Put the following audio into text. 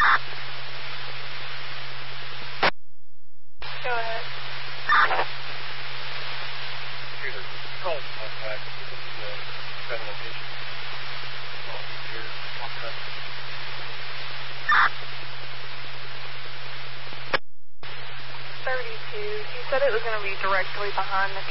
Go ahead. Computer, call contact to the federal location. Well, here, contact. 32. You said it was going to be directly behind the